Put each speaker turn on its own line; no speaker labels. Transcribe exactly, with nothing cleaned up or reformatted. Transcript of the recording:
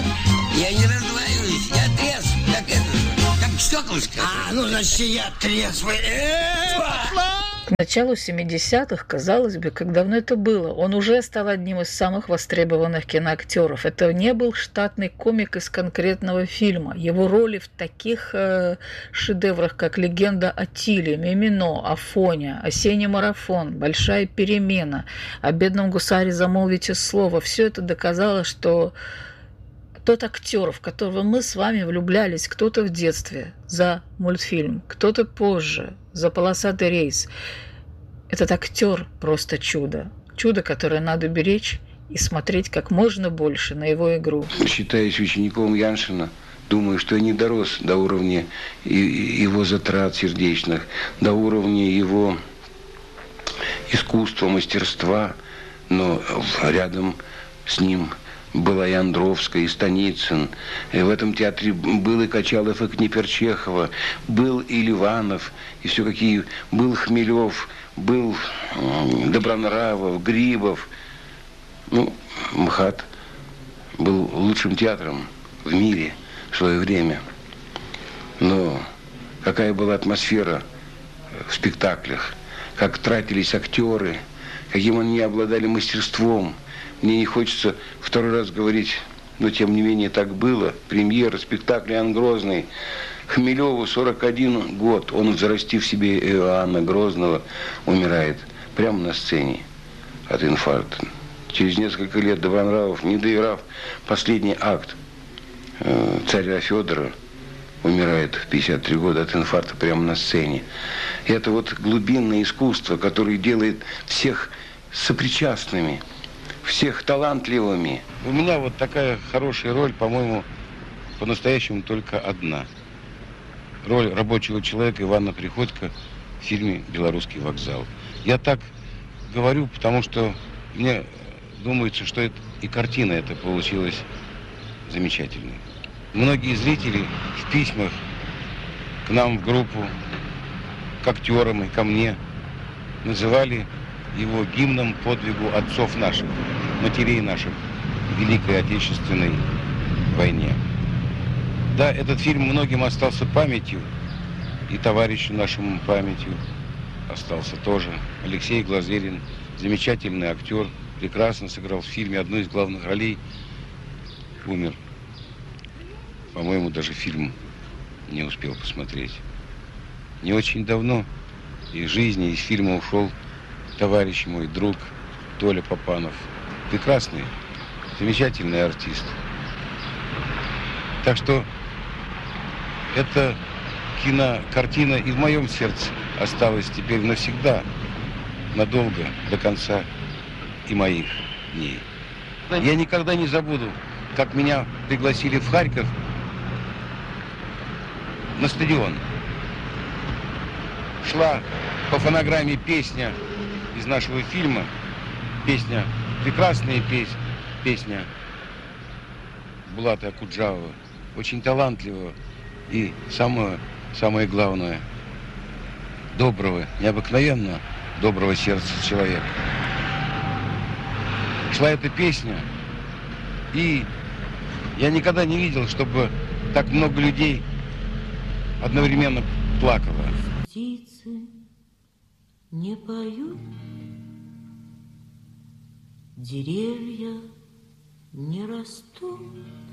Я не раздвоюсь, я трезв, как это, как стеклышко. А, ну, значит, я трезвый.
К началу семидесятых, казалось бы, как давно это было, он уже стал одним из самых востребованных киноактеров. Это не был штатный комик из конкретного фильма. Его роли в таких э, шедеврах, как «Легенда о Тиле», «Мимино», «Афоня», «Осенний марафон», «Большая перемена», «О бедном гусаре замолвите слово», все это доказало, что тот актер, в которого мы с вами влюблялись, кто-то в детстве за мультфильм, кто-то позже за «Полосатый рейс», этот актер просто чудо. Чудо, которое надо беречь и смотреть как можно больше на его игру.
Считаясь учеником Яншина, думаю, что я не дорос до уровня его затрат сердечных, до уровня его искусства, мастерства, но рядом с ним была и Андровская, и Станицын. И в этом театре был и Качалов, и Книперчехова, был и Ливанов, и все какие... Был Хмелев, был Добронравов, Грибов. Ну, МХАТ был лучшим театром в мире в свое время. Но какая была атмосфера в спектаклях, как тратились актеры, каким они обладали мастерством. Мне не хочется второй раз говорить, но тем не менее так было. Премьера спектакля «Иоанн Грозный». Хмелеву сорок один год. Он, взрастив себе Иоанна Грозного, умирает прямо на сцене от инфаркта. Через несколько лет Добронравов, не доиграв последний акт царя Федора, умирает в пятьдесят три года от инфаркта прямо на сцене. И это вот глубинное искусство, которое делает всех сопричастными, всех талантливыми. У меня вот такая хорошая роль, по-моему, по-настоящему только одна. Роль рабочего человека Ивана Приходько в фильме «Белорусский вокзал». Я так говорю, потому что мне думается, что это, и картина эта получилась замечательной. Многие зрители в письмах к нам в группу, к актерам и ко мне называли его гимном подвигу отцов наших, матерей наших в Великой Отечественной войне. Да, этот фильм многим остался памятью, и товарищу нашему памятью остался тоже. Алексей Глазерин, замечательный актер, прекрасно сыграл в фильме одну из главных ролей, умер. По-моему, даже фильм не успел посмотреть. Не очень давно из жизни, из фильма ушел товарищ мой, друг Толя Попанов. Прекрасный, замечательный артист. Так что эта кинокартина и в моем сердце осталась теперь навсегда, надолго, до конца и моих дней. Я никогда не забуду, как меня пригласили в Харьков на стадион. Шла по фонограмме песня из нашего фильма, песня, прекрасная песня, песня Булата Акуджавова, очень талантливого и самое, самое главное, доброго, необыкновенно доброго сердца человека. Шла эта песня, и я никогда не видел, чтобы так много людей одновременно плакало.
Птицы не поют, деревья не растут.